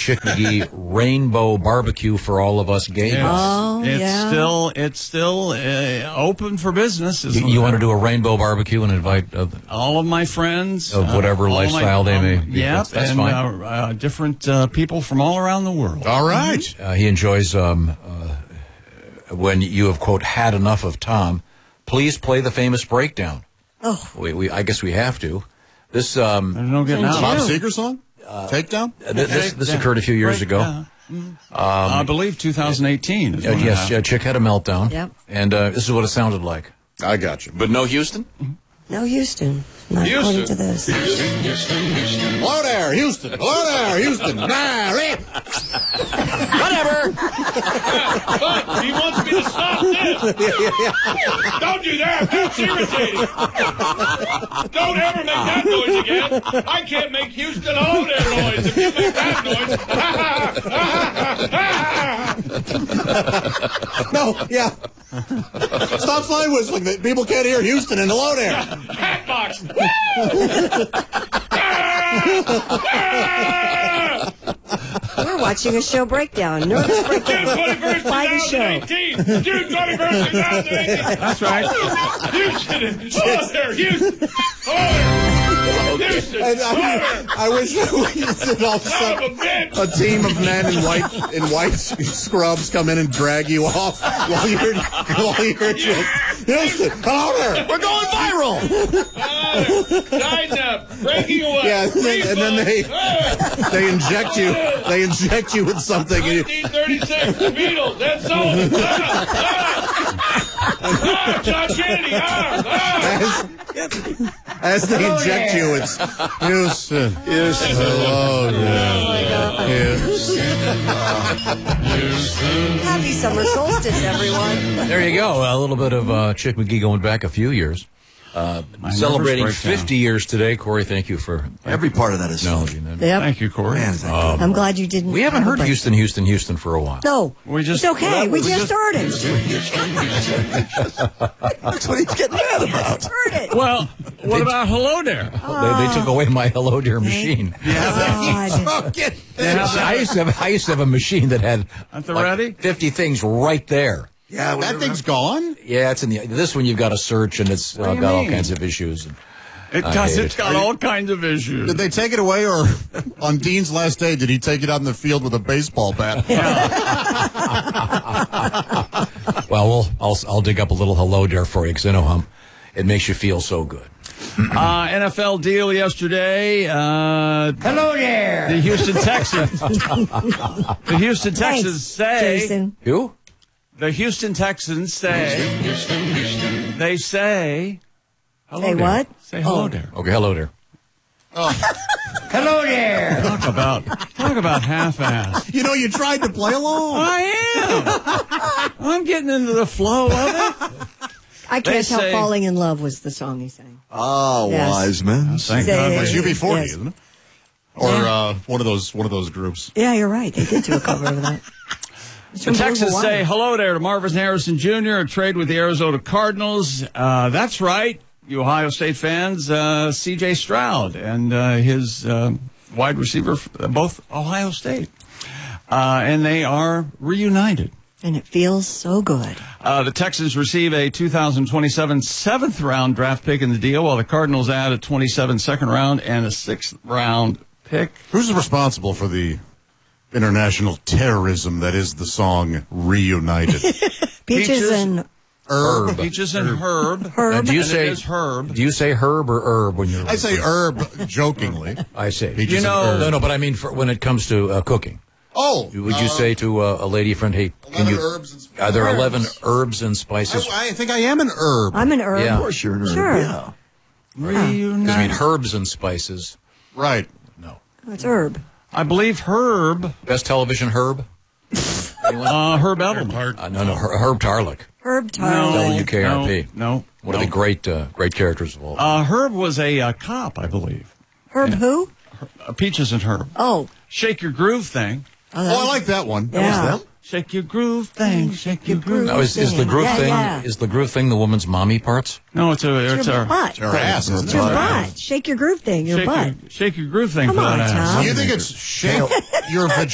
Chick McGee Rainbow Barbecue for all of us gay guys. Oh, It's still open for business. You want to do a rainbow barbecue and invite all of my friends of whatever lifestyle they may be. Yeah, that's and fine. Different people from all around the world. All right. He enjoys when you have, quote, had enough of Tom. Please play the famous breakdown. Oh. I guess we have to. This There's no getting out. Bob Seger song? Takedown? This occurred a few years ago. I believe 2018. Is when yes, Chick had a meltdown. Yep. And this is what it sounded like. I got you. But no Houston? No Houston. Not according to this. Hello there, Houston. Hello there, Houston. Whatever. But he wants me to stop this. Don't do that. That's irritating. Don't ever make that noise again. I can't make Houston hello there noise if you make that noise. No, yeah. Stop slide whistling. People can't hear Houston and hello there. Hatbox. We're watching a show breakdown. Nervous June breakdown. 21st, By the show. 2018. June 21st, 2018. That's right. Houston. Hello there, Houston. Hello there. Houston. I wish we could all Son of a bitch. a team of men in white scrubs come in and drag you off while you're just Houston. Hello there. We're going viral. Tighten up. Breaking away. Yeah, and then they inject you. They inject you with something. And 1936, the Beatles. That's Sullivan. John Kennedy. as they inject you, it's Houston. Hello there. Happy summer solstice, everyone. There you go. A little bit of Chick McGee going back a few years. Celebrating 50 years today. Corey, thank you for Every part of that is acknowledging that. Yep. Thank you, Corey. Man, thank I'm glad you didn't. We haven't heard break. Houston for a while. No. We just- it's okay. well, we just started. That's what he's getting mad about. Heard it. Well, what about hello there? They took away my Hello Dear machine. God. I used to have a machine that had At the ready? 50 things right there. Yeah, That thing's gone? Yeah, it's in this one. You've got to search, and it's got all kinds of issues. It's got all kinds of issues. Did they take it away, or on Dean's last day, did he take it out in the field with a baseball bat? Well, I'll dig up a little Hello Dear for you because I know it makes you feel so good. NFL deal yesterday. Hello there. The Houston Texans. The Houston Texans say. Jason. You? The Houston Texans say. They say. Hello Say there. what? Say hello Oh. there. Okay, Hello Dear. Hello there. Talk about half-assed. You know, you tried to play along. I am. I'm getting into the flow of it. I They Can't Help say- Falling in Love was the song he sang. Oh, Yes. wise man. Thank Say- God. It was UB40, Yes. isn't it? Or one of those groups. Yeah, you're right. They did do a cover of that. It's The from Blue Texans Hawaii. say hello there to Marvin Harrison Jr., a trade with the Arizona Cardinals. That's right, you Ohio State fans, C.J. Stroud and his wide receiver, both Ohio State. And they are reunited. And it feels so good. The Texans receive a 2027 seventh-round draft pick in the deal, while the Cardinals add a 27 second round and a sixth-round pick. Who's responsible for the international terrorism that is the song Reunited? Peaches and Herb. Peaches and Herb. Herb. Do you And say it is Herb. Do you say Herb or Herb when you're? I say herb jokingly. I say. Peaches You know- and herb. No, but I mean when it comes to cooking. Oh. Would you say to a lady friend, hey, can 11 you? herbs and spices. Are there 11 herbs and spices? I think I am an herb. I'm an herb. Yeah. Of course you're an herb. Sure. Yeah. Because I mean herbs and spices. Right. No. It's herb. I believe Herb, Best television Herb? Herb Edelman. No, Herb Tarlick. Herb Tarley. WKRP. No. One of the great characters of all time. Herb was a cop, I believe. Herb who? Peaches and Herb. Oh. Shake your groove thing. Oh, I like that one. Yeah. That was them. Shake your groove thing. Shake your groove. Now, is the groove Yeah, thing yeah. is the groove thing the woman's mommy parts? No, it's Your a butt. Her ass, isn't It's it? your butt. Shake your groove thing. Your butt. shake your groove thing Come for on, that ass. Tom. You think it's shake your vagina?